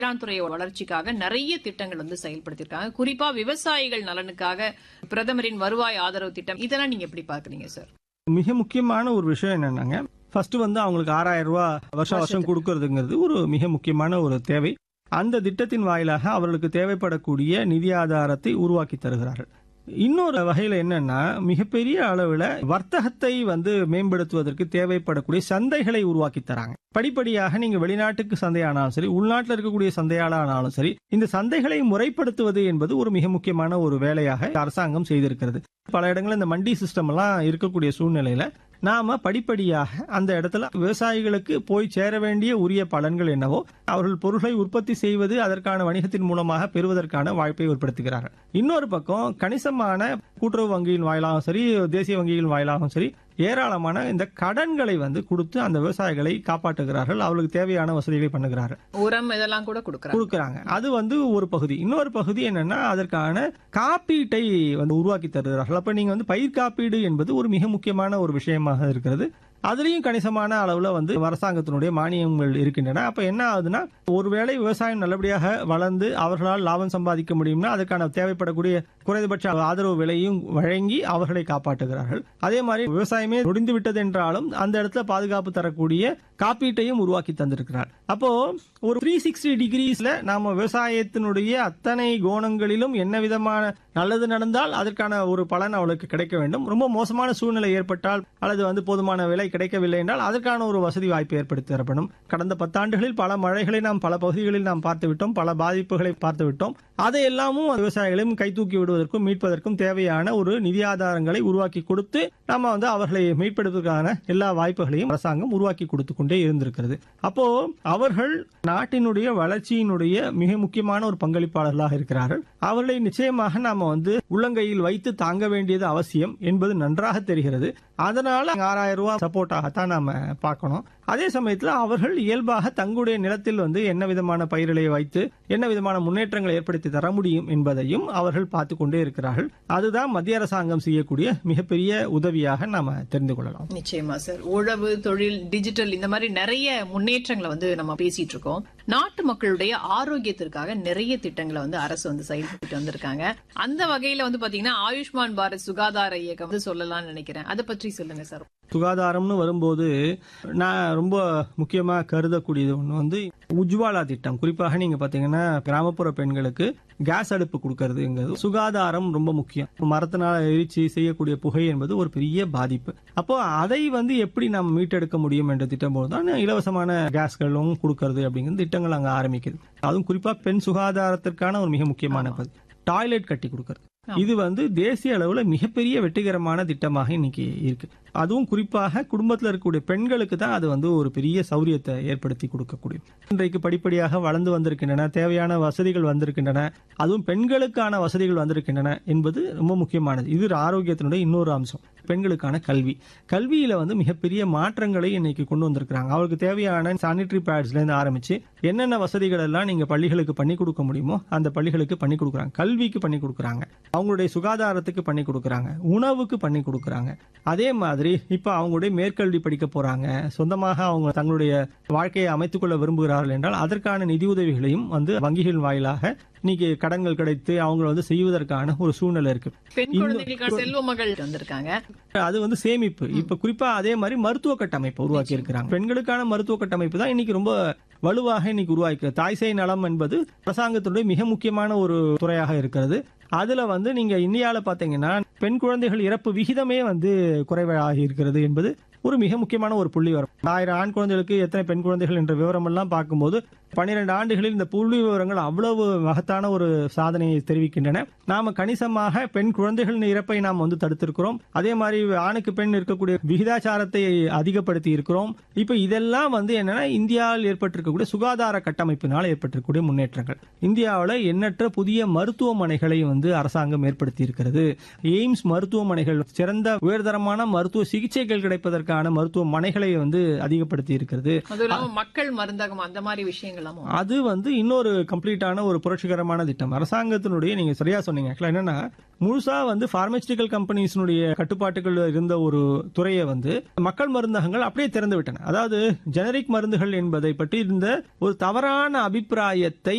வேளாண் துறை வளர்ச்சிக்காக நிறைய திட்டங்கள் வந்து செயல்படுத்திருக்காங்க. குறிப்பா விவசாயிகள் நலனுக்காக பிரதமரின் வருவாய் ஆதரவு திட்டம் இதெல்லாம் நீங்க எப்படி பாக்குறீங்க சார்? மிக முக்கியமான ஒரு விஷயம் என்னன்னாங்க, ஃபர்ஸ்ட் வந்து அவங்களுக்கு 6000 ரூபாய் வருஷம் கொடுக்கறதுங்கிறது ஒரு மிக முக்கியமான ஒரு தேவை. அந்த திட்டத்தின் வாயிலாக அவர்களுக்கு தேவைப்படக்கூடிய நிதி ஆதாரத்தை உருவாக்கி தருகிறார்கள். இன்னொரு வகையில என்னன்னா, மிகப்பெரிய அளவுல வர்த்தகத்தை வந்து மேம்படுத்துவதற்கு தேவைப்படக்கூடிய சந்தைகளை உருவாக்கி தராங்க. படிப்படியாக நீங்க வெளிநாட்டுக்கு சந்தையானாலும் சரி, உள்நாட்டில் இருக்கக்கூடிய சந்தையானாலும் சரி, இந்த சந்தைகளை முறைப்படுத்துவது என்பது ஒரு மிக முக்கியமான ஒரு வேலையாக அரசாங்கம் செய்திருக்கிறது. பல இடங்களில் இந்த மண்டி சிஸ்டம் எல்லாம் இருக்கக்கூடிய சூழ்நிலையில நாம படிப்படியாக அந்த இடத்துல விவசாயிகளுக்கு போய் சேர வேண்டிய உரிய பலன்கள் என்னவோ அவர்கள் பொருளை உற்பத்தி செய்வது, அதற்கான வணிகத்தின் மூலமாக பெறுவதற்கான வாய்ப்பை ஏற்படுத்துகிறார்கள். இன்னொரு பக்கம் கணிசமான கூட்டுறவு வங்கியின் வாயிலாகவும் சரி, தேசிய வங்கியின் வாயிலாகவும் சரி, ஏராளமான இந்த கடன்களை வந்து கொடுத்து அந்த விவசாயிகளை காப்பாற்றுகிறார்கள். அவர்களுக்கு தேவையான வசதிகளை பண்ணுகிறார்கள். உரம் இதெல்லாம் கூட கொடுக்கறாங்க. அது வந்து ஒரு பகுதி. இன்னொரு பகுதி என்னன்னா, அதற்கான காப்பீட்டை வந்து உருவாக்கி தருகிறார்கள். அப்ப நீங்க வந்து பயிர் காப்பீடு என்பது ஒரு மிக முக்கியமான ஒரு விஷயமாக இருக்கிறது. அதுலயும் கணிசமான அளவுல வந்து அரசாங்கத்தினுடைய மானியங்கள் இருக்கின்றன. அப்ப என்ன ஆகுதுன்னா, ஒருவேளை விவசாயம் நல்லபடியாக வளர்ந்து அவர்களால் லாபம் சம்பாதிக்க முடியும்னா அதற்கான தேவைப்படக்கூடிய குறைந்தபட்ச ஆதரவு விலையும் வழங்கி அவர்களை காப்பாற்றுகிறார்கள். அதே மாதிரி விவசாயமே முடிந்து விட்டது என்றாலும் அந்த இடத்துல பாதுகாப்பு தரக்கூடிய காப்பீட்டையும் உருவாக்கி தந்திருக்கிறார். அப்போ ஒரு 360 டிகிரிஸ்ல நாம விவசாயத்தினுடைய அத்தனை கோணங்களிலும் என்ன விதமான நல்லது நடந்தால் அதற்கான ஒரு பலன் அவளுக்கு கிடைக்க வேண்டும். ரொம்ப மோசமான சூழ்நிலை ஏற்பட்டால் அல்லது வந்து போதுமான விலை கிடைக்கவில்லை என்றால் அதற்கான ஒரு வசதி வாய்ப்பு ஏற்படுத்தி தரப்படும். கடந்த 10 ஆண்டுகளில் பல மழைகளை நாம் பல பகுதிகளில் நாம் பார்த்து விட்டோம், பல பாதிப்புகளை பார்த்து விட்டோம். அதை எல்லாமும் விவசாயிகளையும் கைதூக்கி விடுவதற்கும் மீட்பதற்கும் தேவையான ஒரு நிதி ஆதாரங்களை உருவாக்கி கொடுத்து நம்ம வந்து அவர்களை மீட்பதற்கான எல்லா வாய்ப்புகளையும் அரசாங்கம் உருவாக்கி கொடுத்து கொண்டே இருந்திருக்கிறது. அப்போ அவர்கள் நாட்டினுடைய வளர்ச்சியினுடைய மிக முக்கியமான ஒரு பங்களிப்பாளர்களாக இருக்கிறார்கள். அவர்களை நிச்சயமாக நாம வந்து உள்ளங்கையில் வைத்து தாங்க வேண்டியது அவசியம் என்பது நன்றாக தெரிகிறது. அதனால 6000 ரூபாய் சப்போர்ட்டாகத்தான் நாம பார்க்கணும். அதே சமயத்தில் அவர்கள் இயல்பாக தங்களுடைய நிலத்தில் வந்து என்ன விதமான பயிர்களை வைத்து என்ன விதமான முன்னேற்றங்களை ஏற்படுத்தி தர முடியும் என்பதையும் அவர்கள் பார்த்து கொண்டே இருக்கிறார்கள். அதுதான் மத்திய அரசாங்கம் செய்யக்கூடிய மிகப்பெரிய உதவியாக நாம தெரிந்து கொள்ளலாம். நிச்சயமா சார். உழவு, தொழில், டிஜிட்டல் இந்த மாதிரி நிறைய முன்னேற்றங்களை வந்து நம்ம பேசிட்டு இருக்கோம். நாட்டு மக்களுடைய ஆரோக்கியத்திற்காக நிறைய திட்டங்களை வந்து அரசு வந்து செயல்பட்டு வந்திருக்காங்க. அந்த வகையில வந்து பாத்தீங்கன்னா ஆயுஷ்மான் பாரத் சுகாதார இயக்கம் வந்து சொல்லலாம்னு நினைக்கிறேன். அதை பற்றி சொல்லுங்க சார். சுகாதாரம்னு வரும்போது நான் ரொம்ப முக்கியமா கருதக்கூடியது ஒண்ணு வந்து உஜ்வாலா திட்டம். குறிப்பாக நீங்க பாத்தீங்கன்னா கிராமப்புற பெண்களுக்கு கேஸ் அடுப்பு கொடுக்கறதுங்கிறது சுகாதாரம் ரொம்ப முக்கியம். மரத்தினால எரிச்சு செய்யக்கூடிய புகை என்பது ஒரு பெரிய பாதிப்பு. அப்போ அதை வந்து எப்படி நாம் மீட்டெடுக்க முடியும் என்ற திட்டம் போதுதான் இலவசமான கேஸ்களும் கொடுக்கறது அப்படிங்கிற திட்டங்கள் அங்க ஆரம்பிக்குது. அதுவும் குறிப்பா பெண் சுகாதாரத்திற்கான ஒரு மிக முக்கியமான பகுதி டாய்லெட் கட்டி கொடுக்கறது. இது வந்து தேசிய அளவுல மிகப்பெரிய வெற்றிகரமான திட்டமாக இன்னைக்கு இருக்கு. அதுவும் குறிப்பாக குடும்பத்தில் இருக்கக்கூடிய பெண்களுக்கு தான் அது வந்து ஒரு பெரிய சௌரியத்தை ஏற்படுத்தி கொடுக்கக்கூடிய. இன்றைக்கு படிப்படியாக வளர்ந்து வந்திருக்கின்றன, தேவையான வசதிகள் வந்திருக்கின்றன, அதுவும் பெண்களுக்கான வசதிகள் வந்திருக்கின்றன என்பது ரொம்ப முக்கியமானது. இது ஆரோக்கியத்தினுடைய இன்னொரு அம்சம். பெண்களுக்கான கல்வி, கல்வியில வந்து மிகப்பெரிய மாற்றங்களை இன்னைக்கு கொண்டு வந்திருக்கிறாங்க. அவருக்கு தேவையான சானிட்டரி பேட்ஸ்ல இருந்து ஆரம்பிச்சு என்னென்ன வசதிகள் எல்லாம் நீங்க பள்ளிகளுக்கு பண்ணி கொடுக்க முடியுமோ அந்த பள்ளிகளுக்கு பண்ணி கொடுக்குறாங்க. கல்விக்கு பண்ணி கொடுக்குறாங்க, அவங்களுடைய சுகாதாரத்துக்கு பண்ணி கொடுக்குறாங்க, உணவுக்கு பண்ணி கொடுக்குறாங்க. அதே மாதிரி இப்ப அவங்களுடைய மேற்கல்வி படிக்க போறாங்க, சொந்தமாக அவங்க தங்களுடைய வாழ்க்கையை அமைத்துக் கொள்ள விரும்புகிறார்கள் என்றால் அதற்கான நிதி உதவிகளையும் வந்து வங்கிகள் வாயிலாக இன்னைக்கு கடன்கள் கிடைத்து அவங்க வந்து செய்வதற்கான ஒரு சூழ்நிலை இருக்கு. பெண் குழந்தைகளுக்கான செல்வ மகள் வந்திருக்காங்க. அது வந்து சேமிப்பு. இப்ப குறிப்பா அதே மாதிரி மருத்துவ கட்டமைப்பு உருவாக்கி இருக்கிறாங்க. பெண்களுக்கான மருத்துவ கட்டமைப்பு தான் இன்னைக்கு ரொம்ப வலுவாக இன்னைக்கு உருவாக்கி. தாய் சேய் நலம் என்பது அரசாங்கத்தினுடைய மிக முக்கியமான ஒரு துறையாக இருக்கிறது. அதுல வந்து நீங்க இந்தியாவில பாத்தீங்கன்னா பெண் குழந்தைகள் இறப்பு விகிதமே வந்து குறைவாக இருக்கிறது என்பது ஒரு மிக முக்கியமான ஒரு புள்ளி வரும். 1000 ஆண் குழந்தைகளுக்கு எத்தனை பெண் குழந்தைகள் என்ற விவரம் எல்லாம் பார்க்கும்போது 12 ஆண்டுகளில் இந்த புள்ளி விவரங்கள் அவ்வளவு மகத்தான ஒரு சாதனையை தெரிவிக்கின்றன. நாம கணிசமாக பெண் குழந்தைகளின் இறப்பை நாம் வந்து தடுத்திருக்கிறோம். அதே மாதிரி ஆணுக்கு பெண் இருக்கக்கூடிய விகிதாச்சாரத்தை அதிகப்படுத்தி இருக்கிறோம். இப்ப இதெல்லாம் வந்து என்னன்னா இந்தியாவில் ஏற்பட்டிருக்கக்கூடிய சுகாதார கட்டமைப்பினால் ஏற்பட்டிருக்கக்கூடிய முன்னேற்றங்கள். இந்தியாவில் எண்ணற்ற புதிய மருத்துவமனைகளை வந்து அரசாங்கம் ஏற்படுத்தி இருக்கிறது. எய்ம்ஸ் மருத்துவமனைகள், சிறந்த உயர்தரமான மருத்துவ சிகிச்சைகள் கிடைப்பதற்கான மருத்துவமனைகளை வந்து அதிகப்படுத்தி இருக்கிறது. மக்கள் மருந்தகம் அந்த மாதிரி விஷயங்கள் சொல்லலாமோ? அது இன்னொரு கம்ப்ளீட்டான ஒரு புரட்சிகரமான திட்டம். அரசாங்கத்தினுடைய, நீங்க சரியா சொன்னீங்க. ஆக்சுவலா என்னன்னா, முழுசா பார்மஸ்யூட்டிக்கல் கம்பெனிஸ்னுடைய கட்டுப்பாட்டுகள் இருந்த ஒரு துறையை மக்கள் மருந்தகங்கள் அப்படியே திறந்து விட்டன. அதாவது ஜெனரிக் மருந்துகள் என்பதை பற்றி இருந்த ஒரு தவறான அபிப்பிராயத்தை